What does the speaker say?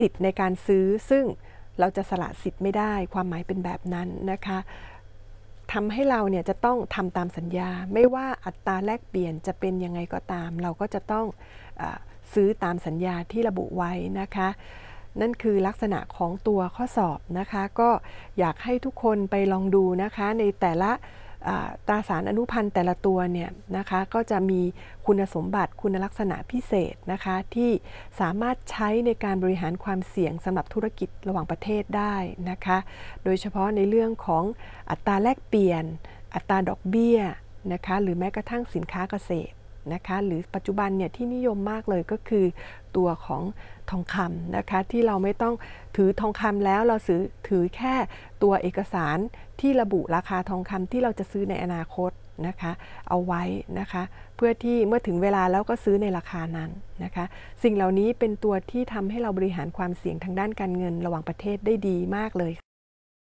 สิทธิ์ในการซื้อซึ่งเราจะสละสิทธิ์ไม่ได้ความหมายเป็นแบบนั้นนะคะทำให้เราเนี่ยจะต้องทำตามสัญญาไม่ว่าอัตราแลกเปลี่ยนจะเป็นยังไงก็ตามเราก็จะต้องซื้อตามสัญญาที่ระบุไว้นะคะนั่นคือลักษณะของตัวข้อสอบนะคะก็อยากให้ทุกคนไปลองดูนะคะในแต่ละตราสารอนุพันธ์แต่ละตัวเนี่ยนะคะก็จะมีคุณสมบัติคุณลักษณะพิเศษนะคะที่สามารถใช้ในการบริหารความเสี่ยงสำหรับธุรกิจระหว่างประเทศได้นะคะโดยเฉพาะในเรื่องของอัตราแลกเปลี่ยนอัตราดอกเบี้ยนะคะหรือแม้กระทั่งสินค้าเกษตรนะคะหรือปัจจุบันเนี่ยที่นิยมมากเลยก็คือตัวของทองคำนะคะที่เราไม่ต้องถือทองคำแล้วเราถือแค่ตัวเอกสารที่ระบุราคาทองคำที่เราจะซื้อในอนาคตนะคะเอาไว้นะคะเพื่อที่เมื่อถึงเวลาแล้วก็ซื้อในราคานั้นนะคะสิ่งเหล่านี้เป็นตัวที่ทำให้เราบริหารความเสี่ยงทางด้านการเงินระหว่างประเทศได้ดีมากเลย